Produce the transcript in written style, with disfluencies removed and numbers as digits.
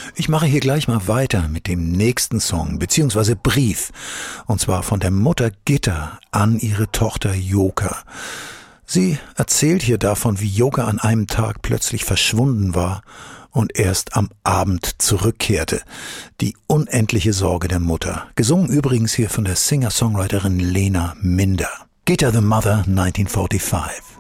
Ich mache hier gleich mal weiter mit dem nächsten Song bzw. Brief, und zwar von der Mutter Gitta an ihre Tochter Joka. Sie erzählt hier davon, wie Joka an einem Tag plötzlich verschwunden war und erst am Abend zurückkehrte. Die unendliche Sorge der Mutter. Gesungen übrigens hier von der Singer-Songwriterin Lena Minder. Gitta the Mother, 1945.